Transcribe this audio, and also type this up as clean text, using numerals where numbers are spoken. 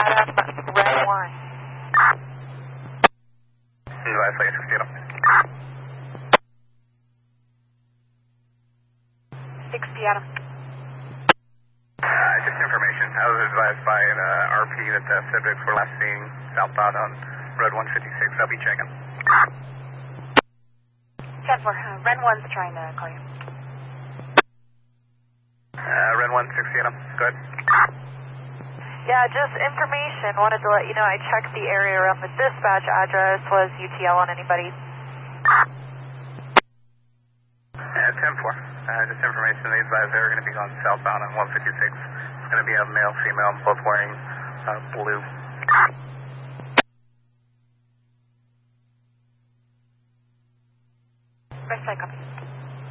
Adam, Red 1. Advise like 60 Adam. 60 Adam. Just information. I was advised by an RP that the subjects were last seen southbound on Road 156. I'll be checking. 10-4, Ren 1's trying to call you. Ren 160 Adam. Go ahead. Yeah, just information. Wanted to let you know I checked the area around the dispatch address. Was UTL on anybody? 10-4. Just information. They advise they're going to be going southbound on 156. It's going to be a male, female, both wearing blue.